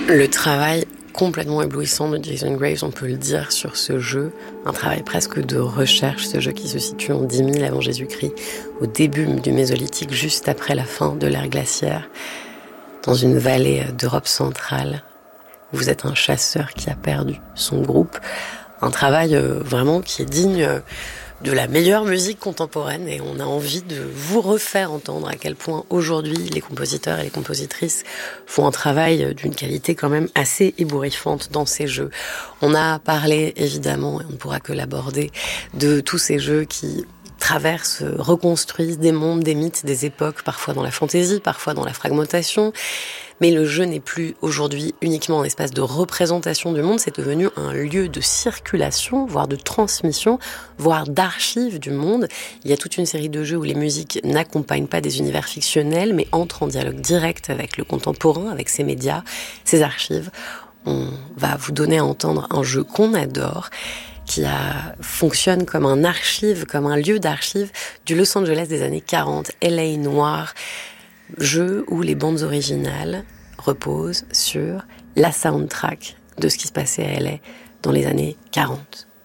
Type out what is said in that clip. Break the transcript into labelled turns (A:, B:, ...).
A: Le travail complètement éblouissant de Jason Graves, on peut le dire, sur ce jeu. Un travail presque de recherche, ce jeu qui se situe en 10 000 avant Jésus-Christ, au début du Mésolithique, juste après la fin de l'ère glaciaire, dans une vallée d'Europe centrale. Vous êtes un chasseur qui a perdu son groupe. Un travail vraiment qui est digne de la meilleure musique contemporaine, et on a envie de vous refaire entendre à quel point aujourd'hui les compositeurs et les compositrices font un travail d'une qualité quand même assez ébouriffante dans ces jeux. On a parlé évidemment, et on ne pourra que l'aborder, de tous ces jeux qui traversent, reconstruisent des mondes, des mythes, des époques, parfois dans la fantaisie, parfois dans la fragmentation. Mais le jeu n'est plus aujourd'hui uniquement un espace de représentation du monde, c'est devenu un lieu de circulation, voire de transmission, voire d'archives du monde. Il y a toute une série de jeux où les musiques n'accompagnent pas des univers fictionnels, mais entrent en dialogue direct avec le contemporain, avec ses médias, ses archives. On va vous donner à entendre un jeu qu'on adore, qui fonctionne comme un archive, comme un lieu d'archive du Los Angeles des années 40, LA noir, jeu où les bandes originales reposent sur la soundtrack de ce qui se passait à LA dans les années 40.